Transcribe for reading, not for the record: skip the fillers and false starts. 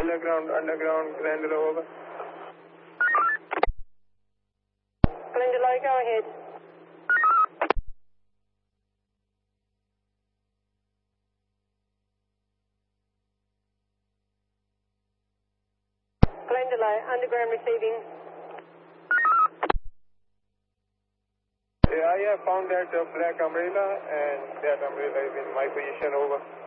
underground, Glendale, over. Glendale, go ahead. Glendale, underground receiving. Yeah, I have found that black umbrella, and that umbrella is in my position, over.